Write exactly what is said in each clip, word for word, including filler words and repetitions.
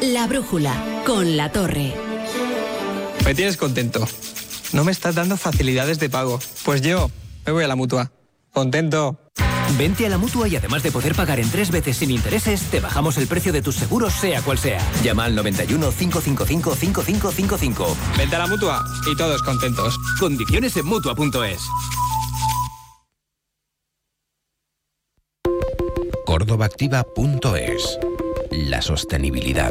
La Brújula, con La Torre. Me tienes contento. No me estás dando facilidades de pago. Pues yo me voy a la Mutua. Contento. Vente a la Mutua y además de poder pagar en tres veces sin intereses, te bajamos el precio de tus seguros sea cual sea. Llama al noventa y uno, cinco cinco cinco, cinco cinco cinco cinco. Vente a la Mutua y todos contentos. Condiciones en Mutua punto es. Córdoba Activa punto es. La sostenibilidad.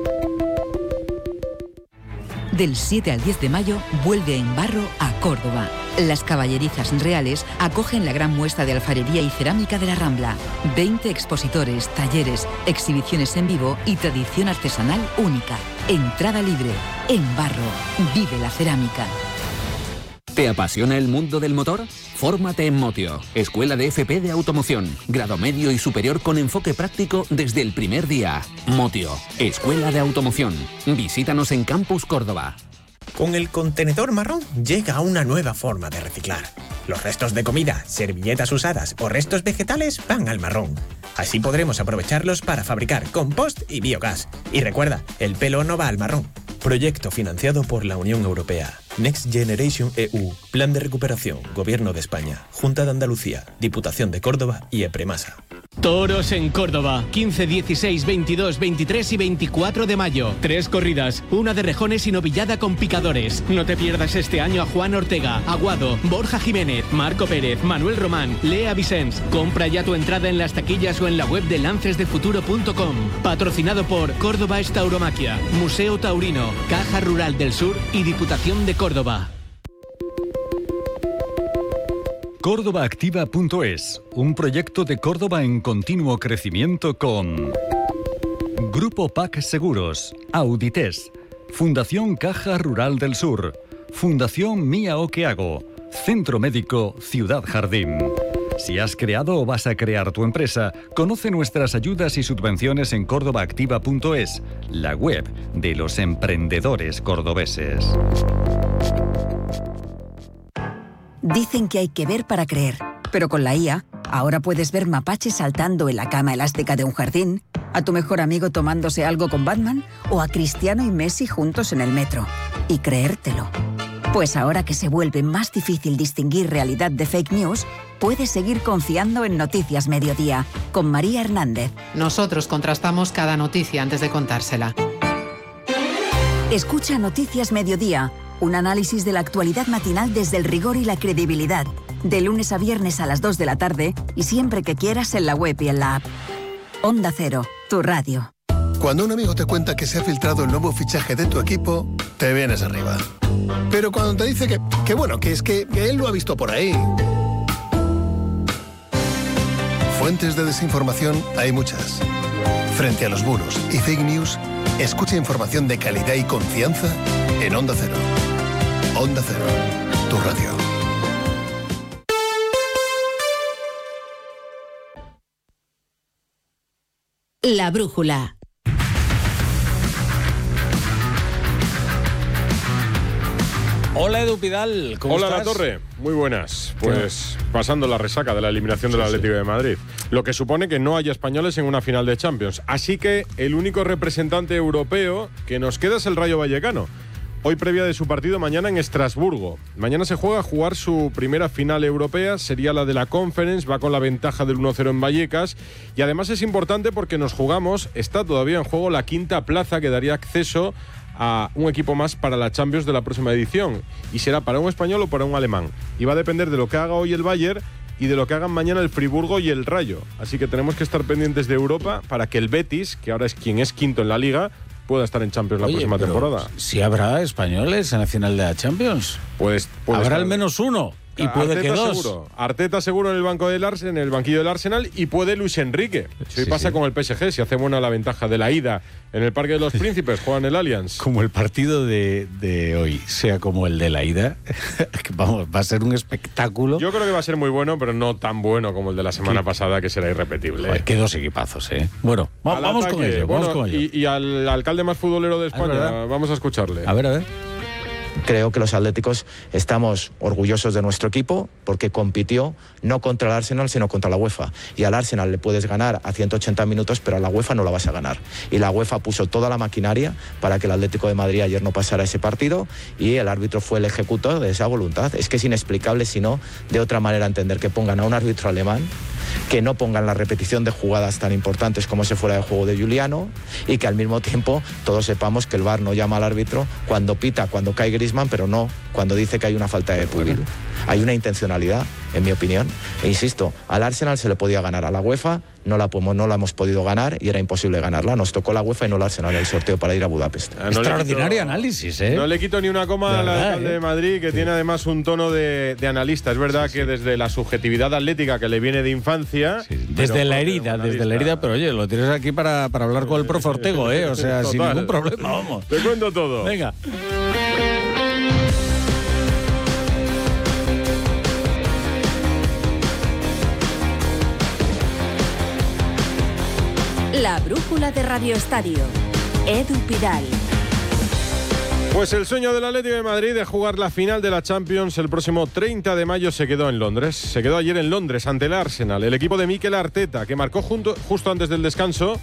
Del siete al diez de mayo vuelve en barro a Córdoba. Las Caballerizas Reales acogen la gran muestra de alfarería y cerámica de la Rambla. veinte expositores, talleres, exhibiciones en vivo y tradición artesanal única. Entrada libre. En barro. Vive la cerámica. ¿Te apasiona el mundo del motor? Fórmate en Motio, Escuela de F P de Automoción. Grado medio y superior con enfoque práctico desde el primer día. Motio, Escuela de Automoción. Visítanos en Campus Córdoba. Con el contenedor marrón llega una nueva forma de reciclar. Los restos de comida, servilletas usadas o restos vegetales van al marrón. Así podremos aprovecharlos para fabricar compost y biogás. Y recuerda, el pelo no va al marrón. Proyecto financiado por la Unión Europea. Next Generation E U. Plan de recuperación. Gobierno de España. Junta de Andalucía. Diputación de Córdoba y EPREMASA. Toros en Córdoba. quince, dieciséis, veintidós, veintitrés y veinticuatro de mayo. Tres corridas. Una de rejones y novillada con picadores. No te pierdas este año a Juan Ortega, Aguado, Borja Jiménez, Marco Pérez, Manuel Román, Lea Vicens. Compra ya tu entrada en las taquillas o en la web de lances de futuro punto com. Patrocinado por Córdoba es Tauromaquia, Museo Taurino, Caja Rural del Sur y Diputación de Córdoba. Córdoba Activa punto es, un proyecto de Córdoba en continuo crecimiento con Grupo P A C Seguros, Audites, Fundación Caja Rural del Sur, Fundación Mía o que hago, Centro Médico Ciudad Jardín. Si has creado o vas a crear tu empresa, conoce nuestras ayudas y subvenciones en Córdoba Activa punto es, la web de los emprendedores cordobeses. Dicen que hay que ver para creer, pero con la I A, ahora puedes ver mapaches saltando en la cama elástica de un jardín, a tu mejor amigo tomándose algo con Batman o a Cristiano y Messi juntos en el metro. Y creértelo. Pues ahora que se vuelve más difícil distinguir realidad de fake news, puedes seguir confiando en Noticias Mediodía, con María Hernández. Nosotros contrastamos cada noticia antes de contársela. Escucha Noticias Mediodía, un análisis de la actualidad matinal desde el rigor y la credibilidad. De lunes a viernes a las dos de la tarde y siempre que quieras en la web y en la app. Onda Cero, tu radio. Cuando un amigo te cuenta que se ha filtrado el nuevo fichaje de tu equipo, te vienes arriba. Pero cuando te dice que, que bueno, que es que, que él lo ha visto por ahí. Fuentes de desinformación hay muchas. Frente a los bulos y fake news, escucha información de calidad y confianza en Onda Cero. Onda Cero, tu radio. La Brújula. Hola Edu Pidal, ¿cómo Hola estás? La Torre, muy buenas. Pues pasando la resaca de la eliminación sí, del Atlético sí. de Madrid, lo que supone que no haya españoles en una final de Champions. Así que el único representante europeo que nos queda es el Rayo Vallecano. Hoy previa de su partido mañana en Estrasburgo. Mañana se juega a jugar su primera final europea, sería la de la Conference, va con la ventaja del uno cero en Vallecas y además es importante porque nos jugamos, está todavía en juego la quinta plaza que daría acceso a un equipo más para la Champions de la próxima edición y será para un español o para un alemán y va a depender de lo que haga hoy el Bayern y de lo que hagan mañana el Friburgo y el Rayo, así que tenemos que estar pendientes de Europa para que el Betis, que ahora es quien es quinto en la Liga, pueda estar en Champions Oye, la próxima temporada. Si habrá españoles en la final de la Champions, pues habrá estar... al menos uno. Y puede Arteta que dos. Seguro. Arteta seguro en el banco del Arsenal, en el banquillo del Arsenal y puede Luis Enrique. Si hoy sí, pasa sí. con el P S G, si hace buena la ventaja de la ida en el Parque de los Príncipes, juegan el Allianz. Como el partido de, de hoy sea como el de la ida, vamos, va a ser un espectáculo. Yo creo que va a ser muy bueno, pero no tan bueno como el de la semana ¿Qué? pasada, que será irrepetible. Joder, qué dos equipazos, ¿eh? Bueno, va, vamos, con ello, bueno, vamos con ello. Y, y al alcalde más futbolero de España, vamos a escucharle. A ver, a ver. Creo que los atléticos estamos orgullosos de nuestro equipo porque compitió no contra el Arsenal sino contra la UEFA, y al Arsenal le puedes ganar a ciento ochenta minutos, pero a la UEFA no la vas a ganar, y la UEFA puso toda la maquinaria para que el Atlético de Madrid ayer no pasara ese partido, y el árbitro fue el ejecutor de esa voluntad. Es que es inexplicable, si no de otra manera entender, que pongan a un árbitro alemán, que no pongan la repetición de jugadas tan importantes como ese fuera de juego de Giuliano, y que al mismo tiempo todos sepamos que el V A R no llama al árbitro cuando pita, cuando cae Griezmann, pero no cuando dice que hay una falta de Pubil. Hay una intencionalidad, en mi opinión, e insisto, al Arsenal se le podía ganar, a la UEFA no la, no la hemos podido ganar y era imposible ganarla. Nos tocó la UEFA y no el Arsenal en el sorteo para ir a Budapest. No Extraordinario quito, análisis, ¿eh? No le quito ni una coma al alcalde ¿eh? de Madrid, que sí. tiene además un tono de, de analista. Es verdad sí, sí. que desde la subjetividad atlética que le viene de infancia… Sí, desde la herida, desde la herida, pero oye, lo tienes aquí para, para hablar con el profe Ortego, ¿eh? O sea, Total. sin ningún problema, vamos. Te cuento todo. Venga. La brújula de Radio Estadio. Edu Pidal. Pues el sueño del Atlético de Madrid de jugar la final de la Champions el próximo treinta de mayo se quedó en Londres. Se quedó ayer en Londres ante el Arsenal, el equipo de Mikel Arteta, que marcó junto, justo antes del descanso,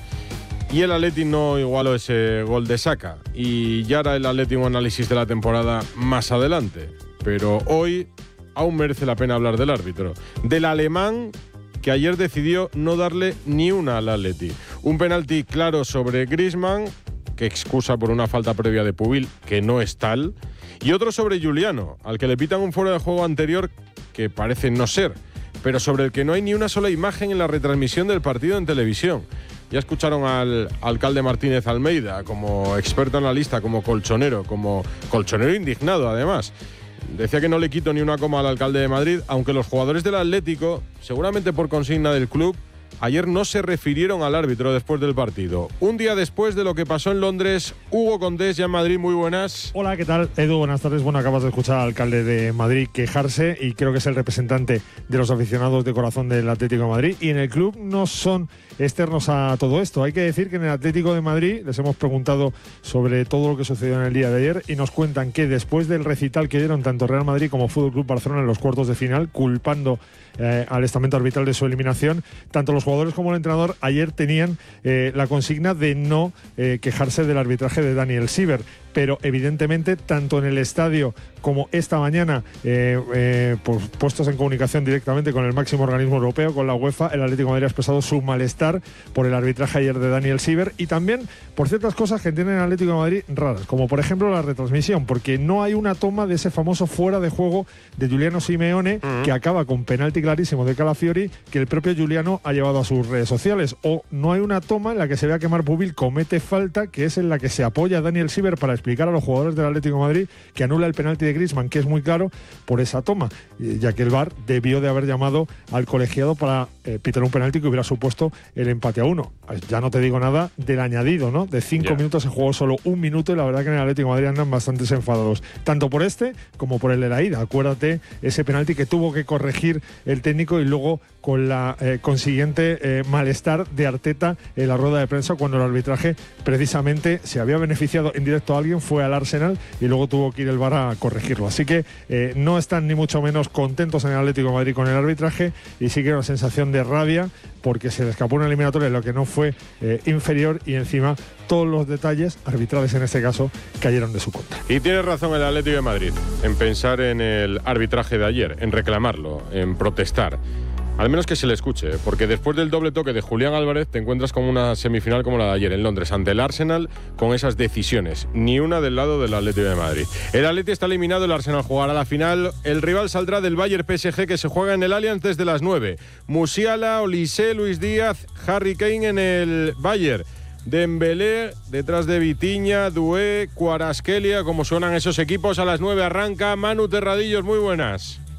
y el Atlético no igualó ese gol de Saka. Y ya hará el Atlético un análisis de la temporada más adelante. Pero hoy aún merece la pena hablar del árbitro, del alemán, que ayer decidió no darle ni una al Atleti. Un penalti claro sobre Griezmann, que excusa por una falta previa de Pubil, que no es tal, y otro sobre Giuliano, al que le pitan un fuera de juego anterior que parece no ser, pero sobre el que no hay ni una sola imagen en la retransmisión del partido en televisión. Ya escucharon al alcalde Martínez Almeida como experto analista, como colchonero, como colchonero indignado además. Decía que no le quito ni una coma al alcalde de Madrid, aunque los jugadores del Atlético, seguramente por consigna del club, ayer no se refirieron al árbitro después del partido. Un día después de lo que pasó en Londres, Hugo Condés, ya en Madrid, muy buenas. Hola, ¿qué tal? Edu, buenas tardes. Bueno, acabas de escuchar al alcalde de Madrid quejarse y creo que es el representante de los aficionados de corazón del Atlético de Madrid. Y en el club no son externos a todo esto. Hay que decir que en el Atlético de Madrid les hemos preguntado sobre todo lo que sucedió en el día de ayer y nos cuentan que después del recital que dieron tanto Real Madrid como Fútbol Club Barcelona en los cuartos de final, culpando eh, al estamento arbitral de su eliminación, tanto los jugadores como el entrenador ayer tenían eh, la consigna de no eh, quejarse del arbitraje de Daniel Siever. Pero evidentemente, tanto en el estadio como esta mañana, eh, eh, pues, puestos en comunicación directamente con el máximo organismo europeo, con la UEFA, el Atlético de Madrid ha expresado su malestar por el arbitraje ayer de Daniel Siever y también por ciertas cosas que entienden el Atlético de Madrid raras, como por ejemplo la retransmisión, porque no hay una toma de ese famoso fuera de juego de Giuliano Simeone uh-huh. que acaba con penalti clarísimo de Calafiori, que el propio Giuliano ha llevado a sus redes sociales, o no hay una toma en la que se vea que Marc Pubil comete falta, que es en la que se apoya Daniel Siever para explicar a los jugadores del Atlético de Madrid que anula el penalti de Griezmann, que es muy claro, por esa toma, ya que el V A R debió de haber llamado al colegiado para eh, pitar un penalti que hubiera supuesto el empate a uno. Ya no te digo nada del añadido, ¿no? De cinco yeah. minutos se jugó solo un minuto y la verdad que en el Atlético de Madrid andan bastante enfadados, tanto por este como por el de la ida. Acuérdate ese penalti que tuvo que corregir el técnico y luego con la eh, consiguiente eh, malestar de Arteta en la rueda de prensa cuando el arbitraje precisamente se había beneficiado en directo a alguien, fue al Arsenal y luego tuvo que ir el V A R a corregirlo. Así que eh, no están ni mucho menos contentos en el Atlético de Madrid con el arbitraje y sí que una sensación de rabia porque se le escapó una eliminatoria en lo que no fue eh, inferior y encima todos los detalles arbitrales en este caso cayeron de su contra. Y tiene razón el Atlético de Madrid en pensar en el arbitraje de ayer, en reclamarlo, en protestar. Al menos que se le escuche, porque después del doble toque de Julián Álvarez te encuentras con una semifinal como la de ayer en Londres ante el Arsenal con esas decisiones, ni una del lado del Atlético de Madrid. El Atlético está eliminado, el Arsenal jugará la final, el rival saldrá del Bayern P S G que se juega en el Allianz desde las nueve. Musiala, Olise, Luis Díaz, Harry Kane en el Bayern. Dembélé detrás de Vitinha, Doué, Kvaratskhelia, como suenan esos equipos. A las nueve arranca Manu Terradillos, muy buenas.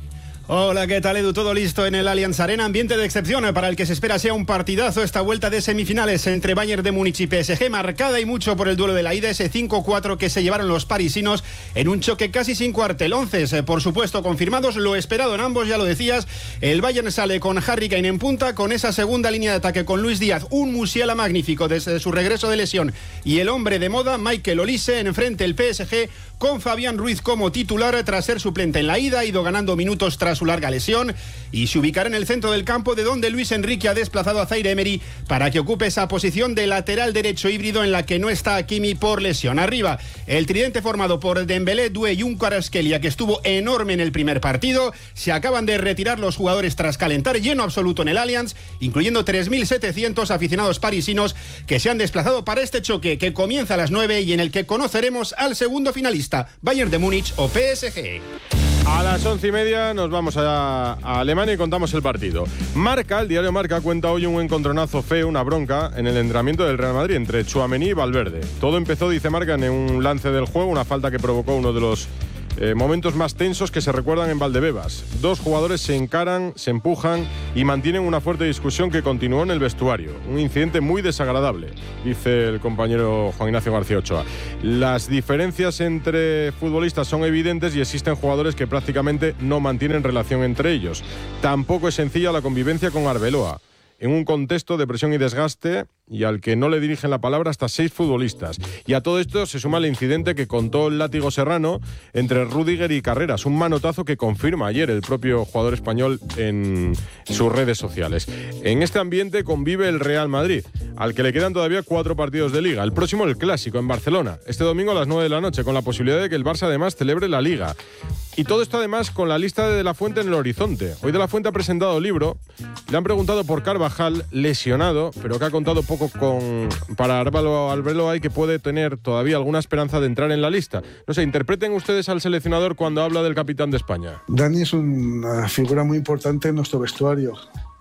Hola, ¿qué tal, Edu? Todo listo en el Allianz Arena. Ambiente de excepción para el que se espera sea un partidazo esta vuelta de semifinales entre Bayern de Múnich y P S G, marcada y mucho por el duelo de la ida, ese cinco cuatro que se llevaron los parisinos en un choque casi sin cuartel. Once, por supuesto, confirmados, lo esperado en ambos, ya lo decías. El Bayern sale con Harry Kane en punta, con esa segunda línea de ataque con Luis Díaz, un Musiala magnífico desde su regreso de lesión, y el hombre de moda, Michael Olise, enfrente el P S G con Fabián Ruiz como titular tras ser suplente en la ida, ha ido ganando minutos tras su larga lesión y se ubicará en el centro del campo, de donde Luis Enrique ha desplazado a Zaire Emery para que ocupe esa posición de lateral derecho híbrido en la que no está Hakimi por lesión. Arriba, el tridente formado por Dembélé, Doué y un Kvaratskhelia que estuvo enorme en el primer partido. Se acaban de retirar los jugadores tras calentar lleno absoluto en el Allianz, incluyendo tres mil setecientos aficionados parisinos que se han desplazado para este choque que comienza a las nueve y en el que conoceremos al segundo finalista, Bayern de Múnich o P S G. A las once y media nos vamos a, a Alemania y contamos el partido. Marca, el diario Marca, cuenta hoy un encontronazo feo, una bronca, en el entrenamiento del Real Madrid entre Tchouaméni y Valverde. Todo empezó, dice Marca, en un lance del juego, una falta que provocó uno de los eh, momentos más tensos que se recuerdan en Valdebebas. Dos jugadores se encaran, se empujan y mantienen una fuerte discusión que continuó en el vestuario. Un incidente muy desagradable, dice el compañero Juan Ignacio García Ochoa. Las diferencias entre futbolistas son evidentes y existen jugadores que prácticamente no mantienen relación entre ellos. Tampoco es sencilla la convivencia con Arbeloa, en un contexto de presión y desgaste, y al que no le dirigen la palabra hasta seis futbolistas. Y a todo esto se suma el incidente que contó el látigo serrano entre Rüdiger y Carreras, un manotazo que confirma ayer el propio jugador español en sus redes sociales. En este ambiente convive el Real Madrid, al que le quedan todavía cuatro partidos de Liga. El próximo, el Clásico, en Barcelona, este domingo a las nueve de la noche, con la posibilidad de que el Barça además celebre la Liga. Y todo esto además con la lista de De La Fuente en el horizonte. Hoy De La Fuente ha presentado libro, le han preguntado por Carvajal, lesionado, pero que ha contado poco con para Álvaro Arbeloa y que puede tener todavía alguna esperanza de entrar en la lista. No sé, interpreten ustedes al seleccionador cuando habla del capitán de España. Dani es una figura muy importante en nuestro vestuario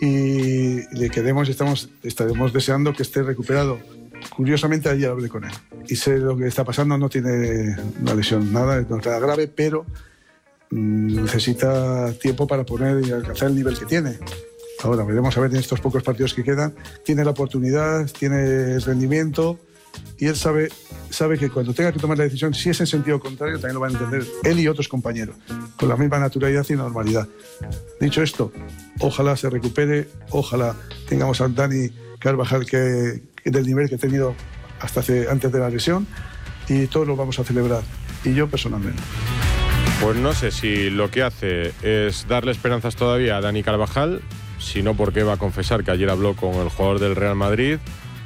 y le queremos y estamos, estaremos deseando que esté recuperado. Curiosamente ayer hablé con él y sé lo que está pasando, no tiene una lesión, nada, no está grave, pero mmm, necesita tiempo para poner y alcanzar el nivel que tiene. Ahora veremos a ver en estos pocos partidos que quedan. Tiene la oportunidad, tiene el rendimiento y él sabe, sabe que cuando tenga que tomar la decisión, si es en sentido contrario, también lo van a entender él y otros compañeros, con la misma naturalidad y normalidad. Dicho esto, ojalá se recupere, ojalá tengamos a Dani Carvajal que, que del nivel que ha tenido hasta hace, antes de la lesión, y todos lo vamos a celebrar, y yo personalmente. Pues no sé si lo que hace es darle esperanzas todavía a Dani Carvajal, si no, porque va a confesar que ayer habló con el jugador del Real Madrid,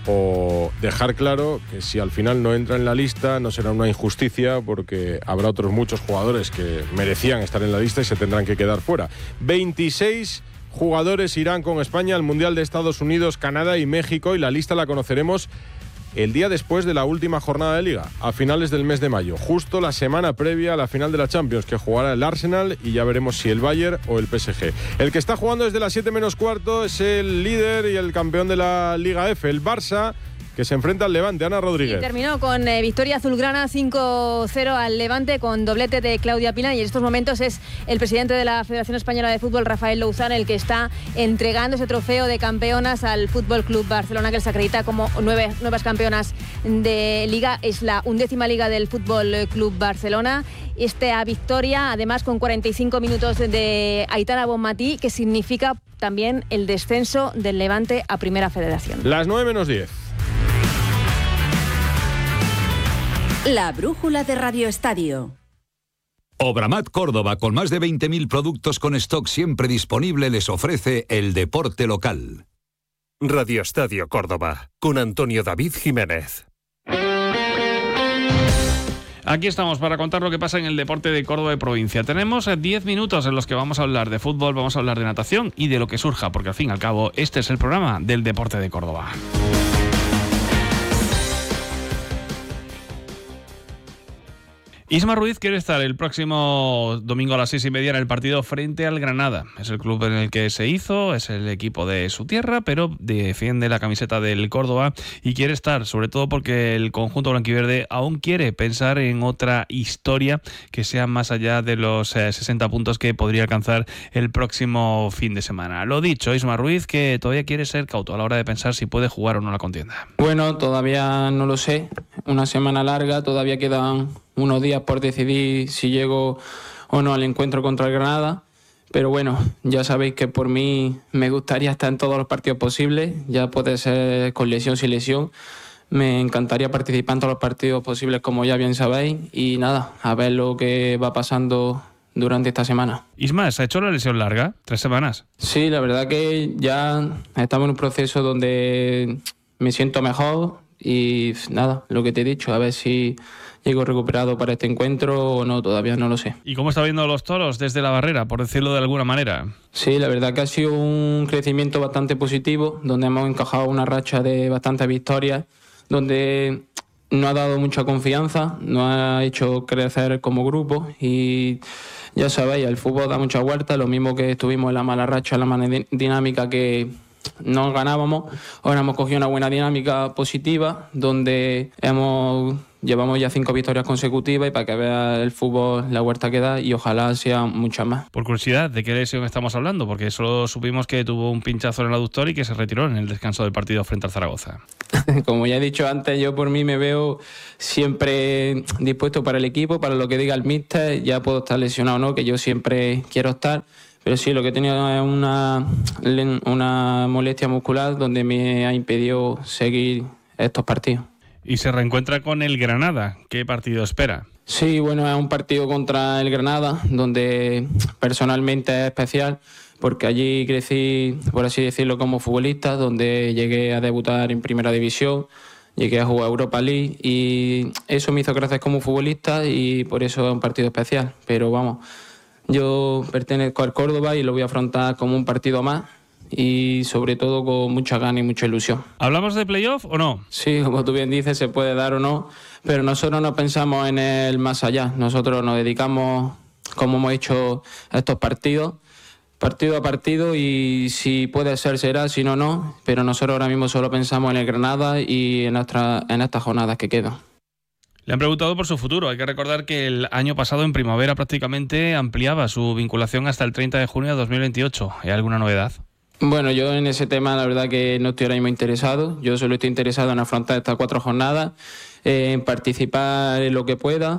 o dejar claro que si al final no entra en la lista no será una injusticia, porque habrá otros muchos jugadores que merecían estar en la lista y se tendrán que quedar fuera. veintiséis jugadores irán con España al Mundial de Estados Unidos, Canadá y México, y la lista la conoceremos el día después de la última jornada de Liga, a finales del mes de mayo, justo la semana previa a la final de la Champions, que jugará el Arsenal, y ya veremos si el Bayern o el P S G. El que está jugando desde las siete menos cuarto es el líder y el campeón de la Liga F, el Barça, que se enfrenta al Levante. Ana Rodríguez. Y terminó con eh, victoria azulgrana cinco cero al Levante, con doblete de Claudia Pina, y en estos momentos es el presidente de la Federación Española de Fútbol, Rafael Louzán, el que está entregando ese trofeo de campeonas al Fútbol Club Barcelona, que les acredita como nueve nuevas campeonas de Liga. Es la undécima Liga del Fútbol Club Barcelona. Esta victoria, además, con cuarenta y cinco minutos de Aitana Bonmatí, que significa también el descenso del Levante a Primera Federación. Las nueve menos diez. La brújula de Radio Estadio. Obramat Córdoba, con más de veinte mil productos con stock siempre disponible, les ofrece el deporte local. Radio Estadio Córdoba, con Antonio David Jiménez. Aquí estamos para contar lo que pasa en el deporte de Córdoba y provincia. Tenemos diez minutos en los que vamos a hablar de fútbol, vamos a hablar de natación y de lo que surja, porque al fin y al cabo este es el programa del deporte de Córdoba. Isma Ruiz quiere estar el próximo domingo a las seis y media en el partido frente al Granada. Es el club en el que se hizo, es el equipo de su tierra, pero defiende la camiseta del Córdoba y quiere estar, sobre todo porque el conjunto blanquiverde aún quiere pensar en otra historia que sea más allá de los eh, sesenta puntos que podría alcanzar el próximo fin de semana. Lo dicho, Isma Ruiz, que todavía quiere ser cauto a la hora de pensar si puede jugar o no la contienda. Bueno, todavía no lo sé. Una semana larga, todavía quedan unos días por decidir si llego o no al encuentro contra el Granada. Pero bueno, ya sabéis que por mí me gustaría estar en todos los partidos posibles. Ya puede ser con lesión, sin lesión. Me encantaría participar en todos los partidos posibles, como ya bien sabéis. Y nada, a ver lo que va pasando durante esta semana. Isma, ¿se ha hecho la lesión larga? ¿Tres semanas? Sí, la verdad que ya estamos en un proceso donde me siento mejor. Y nada, lo que te he dicho, a ver si llego recuperado para este encuentro o no, todavía no lo sé. ¿Y cómo está viendo los toros desde la barrera, por decirlo de alguna manera? Sí, la verdad que ha sido un crecimiento bastante positivo, donde hemos encajado una racha de bastantes victorias, donde no ha dado mucha confianza, nos ha hecho crecer como grupo y ya sabéis, el fútbol da mucha vuelta, lo mismo que estuvimos en la mala racha, en la mala dinámica que no ganábamos, ahora hemos cogido una buena dinámica positiva donde hemos llevamos ya cinco victorias consecutivas y para que vea el fútbol la huerta que da y ojalá sean muchas más. Por curiosidad, ¿de qué lesión estamos hablando? Porque solo supimos que tuvo un pinchazo en el aductor y que se retiró en el descanso del partido frente al Zaragoza. Como ya he dicho antes, yo por mí me veo siempre dispuesto para el equipo, para lo que diga el míster, ya puedo estar lesionado o no, que yo siempre quiero estar. Pero sí, lo que he tenido es una, una molestia muscular donde me ha impedido seguir estos partidos. Y se reencuentra con el Granada. ¿Qué partido espera? Sí, bueno, es un partido contra el Granada, donde personalmente es especial, porque allí crecí, por así decirlo, como futbolista, donde llegué a debutar en Primera División, llegué a jugar Europa League y eso me hizo crecer como futbolista y por eso es un partido especial. Pero vamos, yo pertenezco al Córdoba y lo voy a afrontar como un partido más y sobre todo con mucha gana y mucha ilusión. ¿Hablamos de playoff o no? Sí, como tú bien dices, se puede dar o no, pero nosotros no pensamos en el más allá. Nosotros nos dedicamos, como hemos hecho, a estos partidos, partido a partido, y si puede ser, será, si no, no. Pero nosotros ahora mismo solo pensamos en el Granada y en, nuestra, en estas jornadas que quedan. Le han preguntado por su futuro. Hay que recordar que el año pasado, en primavera, prácticamente ampliaba su vinculación hasta el treinta de junio de dos mil veintiocho. ¿Hay alguna novedad? Bueno, yo en ese tema la verdad que no estoy ahora mismo interesado. Yo solo estoy interesado en afrontar estas cuatro jornadas, en participar en lo que pueda,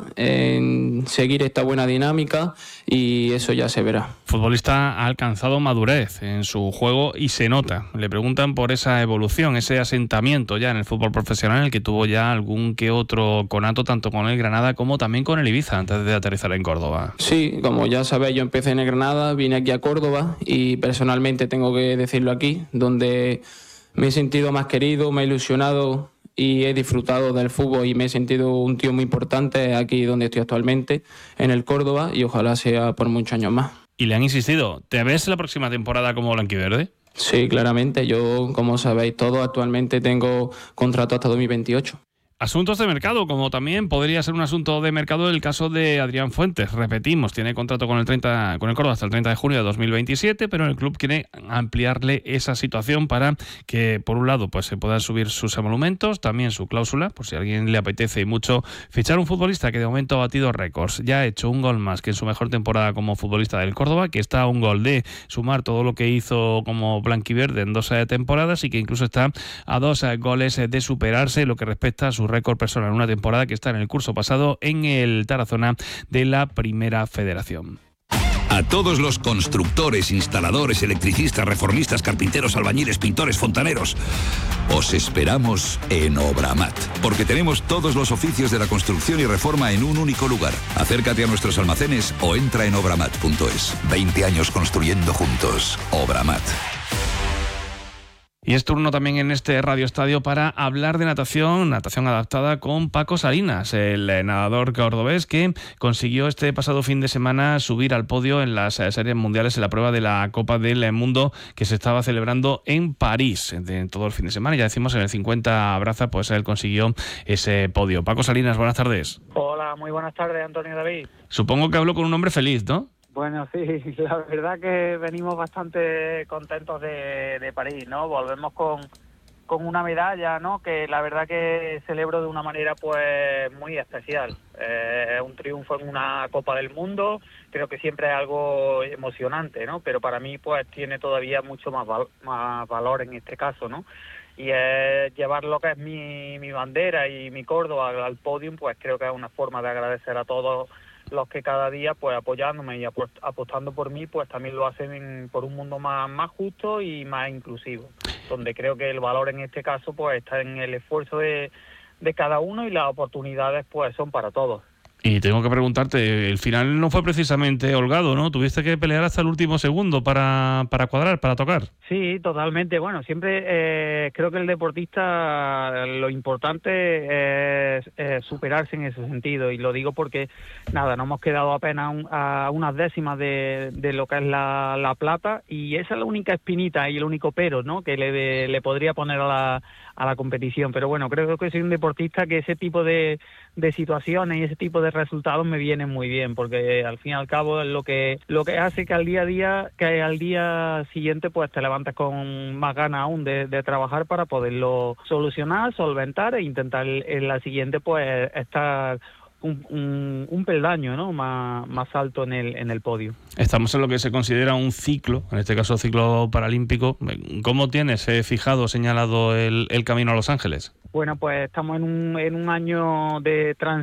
en seguir esta buena dinámica y eso ya se verá. El futbolista ha alcanzado madurez en su juego y se nota. Le preguntan por esa evolución, ese asentamiento ya en el fútbol profesional, en el que tuvo ya algún que otro conato tanto con el Granada como también con el Ibiza antes de aterrizar en Córdoba. Sí, como ya sabéis, yo empecé en el Granada, vine aquí a Córdoba y personalmente tengo que decirlo aquí, donde me he sentido más querido, me he ilusionado y he disfrutado del fútbol y me he sentido un tío muy importante aquí donde estoy actualmente, en el Córdoba, y ojalá sea por muchos años más. Y le han insistido, ¿te ves la próxima temporada como blanquiverde? Sí, claramente. Yo, como sabéis todos, actualmente tengo contrato hasta dos mil veintiocho. Asuntos de mercado, como también podría ser un asunto de mercado el caso de Adrián Fuentes. Repetimos, tiene contrato con el treinta, con el Córdoba hasta el treinta de junio de dos mil veintisiete, pero el club quiere ampliarle esa situación para que, por un lado, pues se puedan subir sus emolumentos, también su cláusula, por si a alguien le apetece y mucho fichar un futbolista que de momento ha batido récords. Ya ha hecho un gol más que en su mejor temporada como futbolista del Córdoba, que está a un gol de sumar todo lo que hizo como blanquiverde en dos temporadas y que incluso está a dos goles de superarse lo que respecta a su récord personal en una temporada que está en el curso pasado en el Tarazona de la Primera Federación. A todos los constructores, instaladores, electricistas, reformistas, carpinteros, albañiles, pintores, fontaneros, os esperamos en Obramat, porque tenemos todos los oficios de la construcción y reforma en un único lugar. Acércate a nuestros almacenes o entra en obramat punto es. veinte años construyendo juntos. Obramat. Y es turno también en este Radio Estadio para hablar de natación, natación adaptada con Paco Salinas, el nadador cordobés que consiguió este pasado fin de semana subir al podio en las series mundiales en la prueba de la Copa del Mundo que se estaba celebrando en París de todo el fin de semana. Ya decimos, en el cincuenta braza, pues él consiguió ese podio. Paco Salinas, buenas tardes. Hola, muy buenas tardes, Antonio David. Supongo que hablo con un hombre feliz, ¿no? Bueno, sí, la verdad que venimos bastante contentos de, de París, ¿no? Volvemos con, con una medalla, ¿no? Que la verdad que celebro de una manera pues muy especial. Eh, un triunfo en una Copa del Mundo, creo que siempre es algo emocionante, ¿no? Pero para mí pues tiene todavía mucho más, val- más valor en este caso, ¿no? Y es llevar lo que es mi, mi bandera y mi Córdoba al, al podium, pues creo que es una forma de agradecer a todos los que cada día, pues apoyándome y apostando por mí, pues también lo hacen por un mundo más, más justo y más inclusivo, donde creo que el valor en este caso pues está en el esfuerzo de, de cada uno y las oportunidades pues son para todos. Y tengo que preguntarte, el final no fue precisamente holgado, ¿no? Tuviste que pelear hasta el último segundo para, para cuadrar, para tocar. Sí, totalmente. Bueno, siempre eh, creo que el deportista lo importante es, es superarse en ese sentido. Y lo digo porque, nada, nos hemos quedado apenas un, a unas décimas de, de lo que es la, la plata. Y esa es la única espinita y el único pero, ¿no? Que le, le podría poner a la, a la competición. Pero bueno, creo que soy un deportista que ese tipo de, de situaciones y ese tipo de resultados me vienen muy bien, porque al fin y al cabo es lo que lo que hace que al día a día que al día siguiente pues te levantes con más ganas aún de, de trabajar para poderlo solucionar, solventar e intentar en la siguiente pues estar un, un, un peldaño, ¿no? más, más alto en el en el podio. Estamos en lo que se considera un ciclo, en este caso ciclo paralímpico. ¿Cómo tienes eh, fijado, señalado el, el camino a Los Ángeles? Bueno, pues estamos en un, en un año de transición